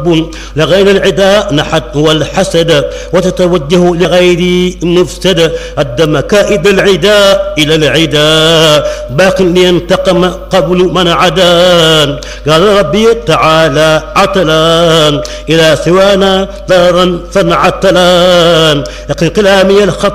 رب لغير العداء نحت والحسد وتتوجه لغير مفسد الدم كائد العداء إلى العداء باق لينتقم قبل من عدان قال ربي تعالى عتلان إلى سوانا دارا فانعتلان يقي كلامي الخط